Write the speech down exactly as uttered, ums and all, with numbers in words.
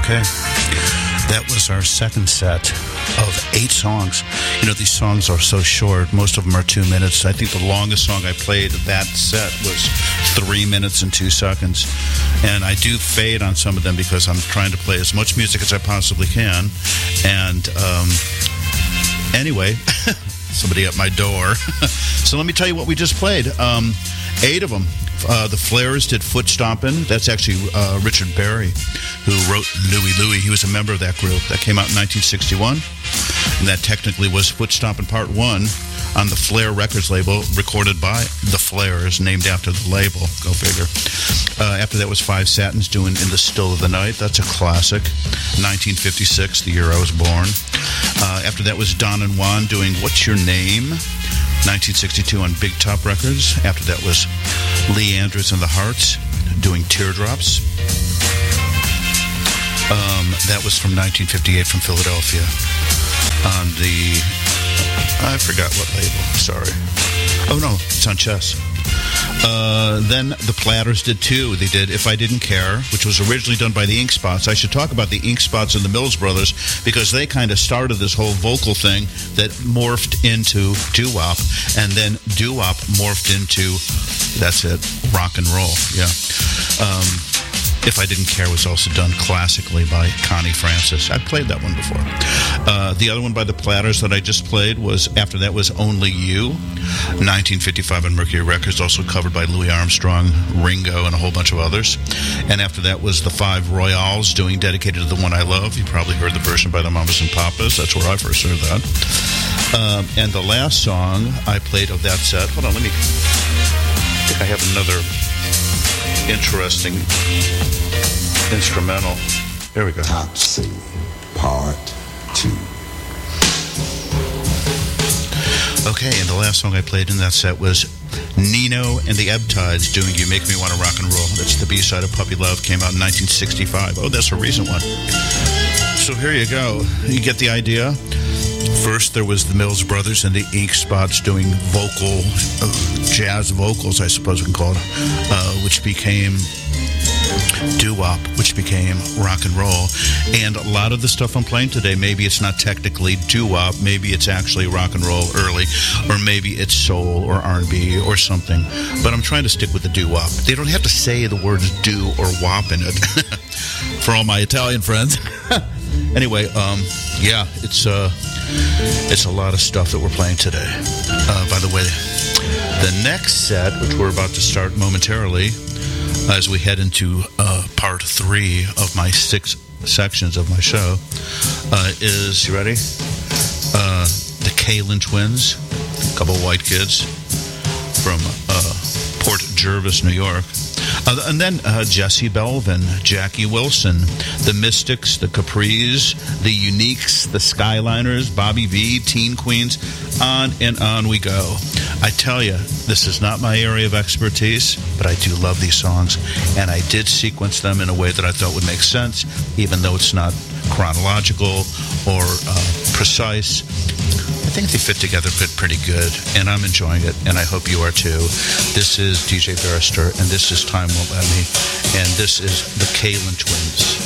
Okay. That was our second set of eight songs. You know, these songs are so short. Most of them are two minutes. I think the longest song I played that set was three minutes and two seconds. And I do fade on some of them because I'm trying to play as much music as I possibly can. And um, anyway, somebody at my door. So let me tell you what we just played. Um, eight of them. Uh, the Flares did Foot Stompin'. That's actually uh, Richard Berry, who wrote Louie Louie. He was a member of that group. That came out in nineteen sixty-one. And that technically was Foot Stompin' Part one on the Flare Records label, recorded by the Flares, named after the label. Go figure. Uh, after that was Five Satins doing In the Still of the Night. That's a classic. nineteen fifty-six, the year I was born. Uh, after that was Don and Juan doing What's Your Name? nineteen sixty-two on Big Top Records. After that was Lee Andrews and the Hearts doing Teardrops. Um, that was from nineteen fifty-eight from Philadelphia on the, I forgot what label, sorry. Oh no, it's on Chess. Uh, then the Platters did two. They did If I Didn't Care, which was originally done by the Ink Spots. I should talk about the Ink Spots and the Mills Brothers because they kind of started this whole vocal thing that morphed into doo-wop, and then doo-wop morphed into, that's it, rock and roll. Yeah. Um, If I Didn't Care was also done classically by Connie Francis. I've played that one before. Uh, the other one by the Platters that I just played was, after that was Only You, nineteen fifty-five on Mercury Records, also covered by Louis Armstrong, Ringo, and a whole bunch of others. And after that was the Five Royales doing Dedicated to the One I Love. You probably heard the version by the Mamas and Papas. That's where I first heard that. Um, and the last song I played of that set, hold on, let me, I think I have another interesting instrumental. Here we go. Top C, part two. Okay, and the last song I played in that set was Nino and the Ebb Tides doing You Make Me Want to Rock and Roll. That's the B-side of Puppy Love, came out in nineteen sixty-five. Oh, that's a recent one. So here you go. You get the idea? First, there was the Mills Brothers and the Ink Spots doing vocal, uh, jazz vocals, I suppose we can call it, uh, which became doo-wop, which became rock and roll. And a lot of the stuff I'm playing today, maybe it's not technically doo-wop, maybe it's actually rock and roll early, or maybe it's soul or R and B or something. But I'm trying to stick with the doo-wop. They don't have to say the words do or wop in it. For all my Italian friends. Anyway, um, yeah, it's uh, it's a lot of stuff that we're playing today. Uh, by the way, the next set, which we're about to start momentarily, as we head into uh, part three of my six sections of my show, uh, is, you ready? Uh, the Kalin Twins, a couple white kids from uh, Port Jervis, New York. Uh, and then uh, Jesse Belvin, Jackie Wilson, the Mystics, the Capris, the Uniques, the Skyliners, Bobby V, Teen Queens, on and on we go. I tell you, this is not my area of expertise, but I do love these songs, and I did sequence them in a way that I thought would make sense, even though it's not chronological or uh, precise. I think they fit together pretty good, and I'm enjoying it, and I hope you are too. This is D J Barrister, and this is Time Won't Let Me, and this is the Kalin Twins.